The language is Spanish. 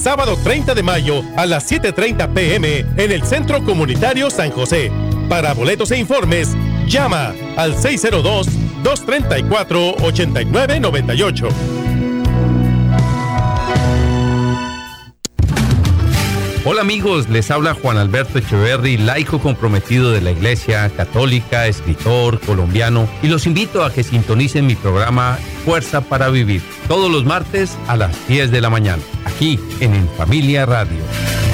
sábado 30 de mayo a las 7:30 p.m. en el Centro Comunitario San José. Para boletos e informes, llama al 602-234-8998. Hola amigos, les habla Juan Alberto Echeverry, laico comprometido de la Iglesia Católica, escritor colombiano, y los invito a que sintonicen mi programa Fuerza para Vivir, todos los martes a las 10 de la mañana, aquí en Familia Radio.